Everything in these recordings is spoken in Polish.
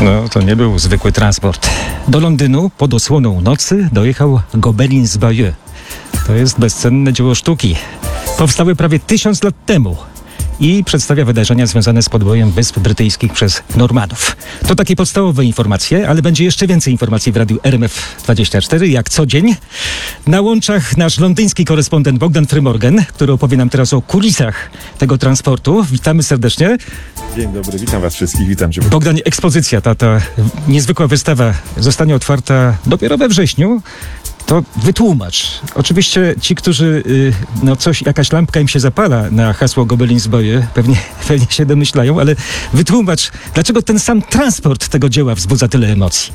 No, to nie był zwykły transport. Do Londynu pod osłoną nocy dojechał Gobelin z Bayeux. To jest bezcenne dzieło sztuki. Powstały prawie 1000 lat temu i przedstawia wydarzenia związane z podbojem Wysp Brytyjskich przez Normanów. To takie podstawowe informacje, ale będzie jeszcze więcej informacji w radiu RMF24, jak co dzień. Na łączach nasz londyński korespondent Bogdan Frymorgan, który opowie nam teraz o kulisach tego transportu. Witamy serdecznie. Dzień dobry, witam was wszystkich, witam cię. Bogdanie, ekspozycja, ta niezwykła wystawa zostanie otwarta dopiero we wrześniu. To wytłumacz. Oczywiście ci, którzy jakaś lampka im się zapala na hasło Gobelin z Bayeux, pewnie się domyślają, ale wytłumacz, dlaczego ten sam transport tego dzieła wzbudza tyle emocji.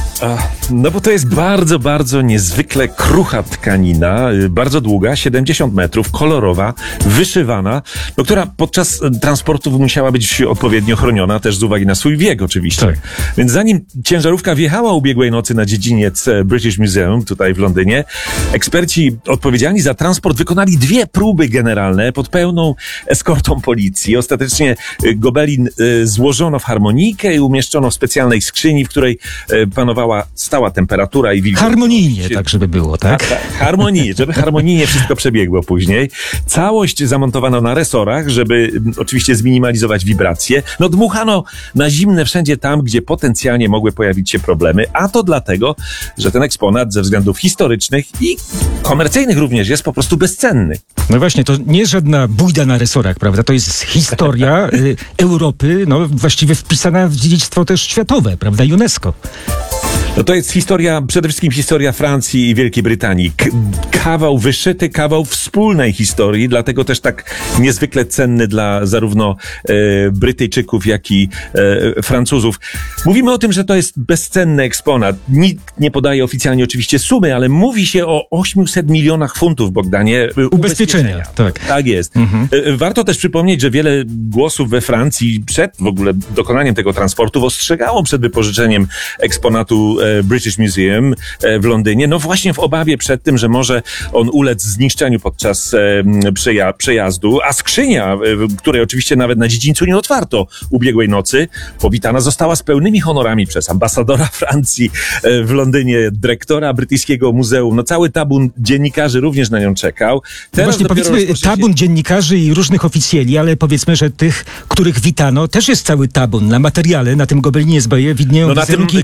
No bo to jest bardzo, bardzo niezwykle krucha tkanina, bardzo długa, 70 metrów, kolorowa, wyszywana, która podczas transportu musiała być odpowiednio chroniona, też z uwagi na swój wiek oczywiście. Tak. Więc zanim ciężarówka wjechała ubiegłej nocy na dziedziniec British Museum tutaj w Londynie, eksperci odpowiedzialni za transport wykonali 2 próby generalne pod pełną eskortą policji. Ostatecznie Gobelin złożono w harmonijkę i umieszczono w specjalnej skrzyni, w której panowała stała temperatura i wilgoć. Harmonijnie, tak żeby było, tak? Harmonijnie, żeby harmonijnie wszystko przebiegło później. Całość zamontowano na resorach, żeby oczywiście zminimalizować wibracje. No dmuchano na zimne wszędzie tam, gdzie potencjalnie mogły pojawić się problemy, a to dlatego, że ten eksponat ze względów historycznych i komercyjnych również jest po prostu bezcenny. No właśnie, to nie żadna bójda na resorach, prawda? To jest historia Europy, no właściwie wpisana w dziedzictwo też światowe, prawda? UNESCO. No to jest przede wszystkim historia Francji i Wielkiej Brytanii. Kawał wyszyty, kawał wspólnej historii, dlatego też tak niezwykle cenny dla zarówno Brytyjczyków, jak i Francuzów. Mówimy o tym, że to jest bezcenny eksponat. Nikt nie podaje oficjalnie oczywiście sumy, ale mówi się o 800 milionach funtów, Bogdanie. Ubezpieczenia. Tak jest. Warto też przypomnieć, że wiele głosów we Francji przed w ogóle dokonaniem tego transportu ostrzegało przed wypożyczeniem eksponatu British Museum w Londynie, no właśnie w obawie przed tym, że może on ulec zniszczeniu podczas przejazdu, a skrzynia, której oczywiście nawet na dziedzińcu nie otwarto ubiegłej nocy, powitana została z pełnymi honorami przez ambasadora Francji w Londynie, dyrektora brytyjskiego muzeum, no cały tabun dziennikarzy również na nią czekał. Teraz właśnie powiedzmy tabun dziennikarzy i różnych oficjeli, ale powiedzmy, że tych, których witano, też jest cały tabun. Na materiale, na tym Gobelinie z Bayeux widnieją wizerunki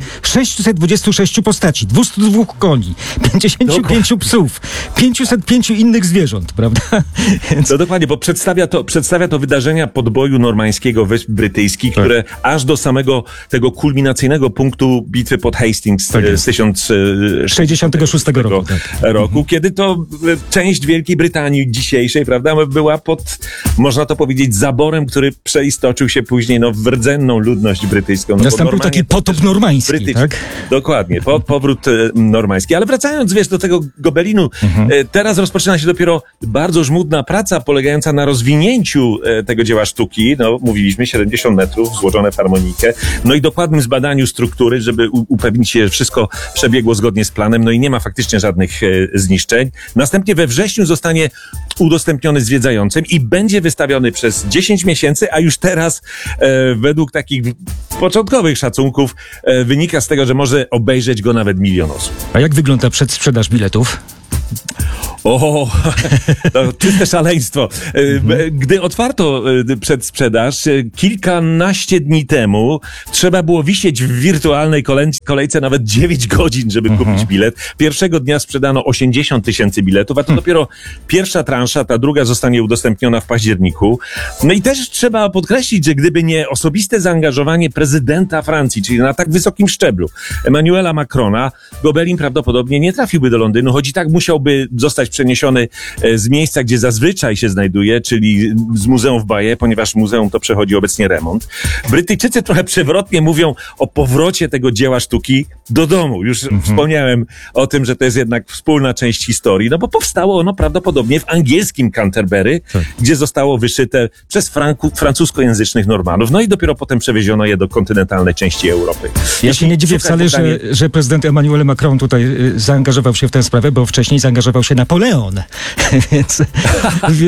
626 postaci, 202 koni, 55 psów, 505 innych zwierząt, prawda? Więc... No dokładnie, bo przedstawia to wydarzenia podboju normańskiego Wysp Brytyjskich, które aż do samego tego kulminacyjnego punktu bitwy pod Hastings z 1066 roku, kiedy to część Wielkiej Brytanii dzisiejszej, prawda, była pod, można to powiedzieć, zaborem, który przeistoczył się później w rdzenną ludność brytyjską. No nastąpił taki potop normański, tak? Dokładnie, powrót normański. Ale wracając, do tego Gobelinu, teraz rozpoczyna się dopiero bardzo żmudna praca polegająca na rozwinięciu tego dzieła sztuki. No, mówiliśmy, 70 metrów, złożone w harmonikę. No i dokładnym zbadaniu struktury, żeby upewnić się, że wszystko przebiegło zgodnie z planem. No i nie ma faktycznie żadnych zniszczeń. Następnie we wrześniu zostanie udostępniony zwiedzającym i będzie wystawiony przez 10 miesięcy, a już teraz według takich początkowych szacunków wynika z tego, że może obejrzeć go nawet 1 000 000 osób. A jak wygląda przedsprzedaż biletów? To czyste szaleństwo. Gdy otwarto przedsprzedaż kilkanaście dni temu, trzeba było wisieć w wirtualnej kolejce nawet 9 godzin, żeby kupić bilet. Pierwszego dnia sprzedano 80 000 biletów, a to dopiero pierwsza transza, ta druga zostanie udostępniona w październiku. No i też trzeba podkreślić, że gdyby nie osobiste zaangażowanie prezydenta Francji, czyli na tak wysokim szczeblu, Emmanuela Macrona, Gobelin prawdopodobnie nie trafiłby do Londynu, choć i tak musiałby zostać przeniesiony z miejsca, gdzie zazwyczaj się znajduje, czyli z muzeum w Bayeux, ponieważ muzeum to przechodzi obecnie remont. Brytyjczycy trochę przewrotnie mówią o powrocie tego dzieła sztuki do domu. Już wspomniałem o tym, że to jest jednak wspólna część historii, no bo powstało ono prawdopodobnie w angielskim Canterbury, gdzie zostało wyszyte przez francuskojęzycznych Normanów, no i dopiero potem przewieziono je do kontynentalnej części Europy. Ja się nie dziwię wcale, że prezydent Emmanuel Macron tutaj zaangażował się w tę sprawę, bo wcześniej zaangażował się Napoleon.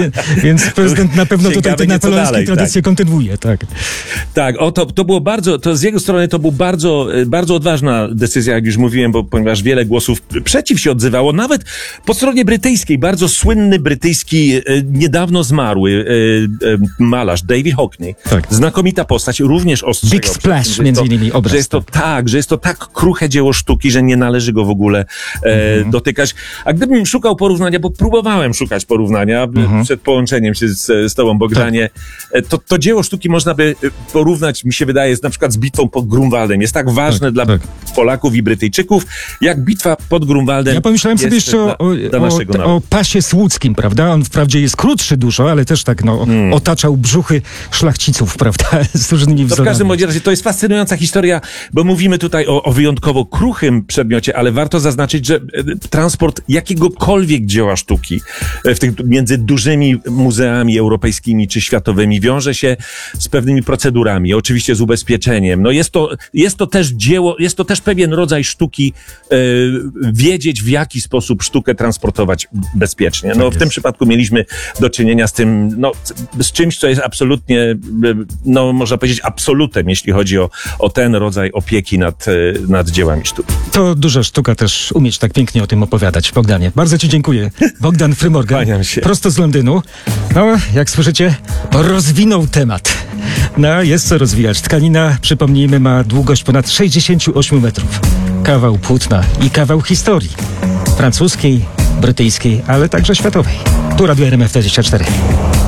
więc prezydent na pewno tutaj te napoleońskie tradycje kontynuuje. Tak, to było bardzo, to z jego strony to był bardzo odważna decyzja, jak już mówiłem, ponieważ wiele głosów przeciw się odzywało. Nawet po stronie brytyjskiej, bardzo słynny brytyjski, niedawno zmarły malarz David Hockney. Tak. Znakomita postać, również ostrzegał. Big Splash, między innymi obraz. Że jest to tak kruche dzieło sztuki, że nie należy go w ogóle dotykać. A gdybym szukał porównania, bo próbowałem szukać porównania przed połączeniem się z tobą, Bogdanie, to dzieło sztuki można by porównać, mi się wydaje, na przykład z bitwą pod Grunwaldem. Jest tak ważne dla Polaków i Brytyjczyków, jak bitwa pod Grunwaldem. Ja pomyślałem sobie jeszcze o pasie słudzkim, prawda? On wprawdzie jest krótszy dużo, ale też tak otaczał brzuchy szlachciców, prawda? Z różnymi wzorami. W każdym razie to jest fascynująca historia, bo mówimy tutaj o wyjątkowo kruchym przedmiocie, ale warto zaznaczyć, że transport jakiegokolwiek dzieła sztuki między dużymi muzeami europejskimi czy światowymi wiąże się z pewnymi procedurami, oczywiście z ubezpieczeniem. No jest to też dzieło, jest to też pewien rodzaj sztuki, wiedzieć, w jaki sposób sztukę transportować bezpiecznie. No w tym przypadku mieliśmy do czynienia z tym, z czymś, co jest absolutnie, można powiedzieć absolutem, jeśli chodzi o ten rodzaj opieki nad dziełami sztuki. To duża sztuka też umieć tak pięknie o tym opowiadać. Bogdanie, bardzo ci dziękuję. Bogdan Frymorgan, Kłaniam się. prosto z Londynu. Jak słyszycie, rozwinął temat. Jest co rozwijać. Tkanina, przypomnijmy, ma długość ponad 68 metrów. Kawał płótna i kawał historii. Francuskiej, brytyjskiej, ale także światowej. Tu Radio RMF24.